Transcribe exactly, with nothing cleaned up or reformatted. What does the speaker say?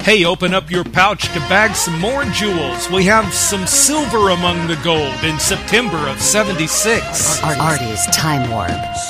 Hey, open up your pouch to bag some more jewels. We have some silver among the gold in September of seventy-six. Artie's Time Warp.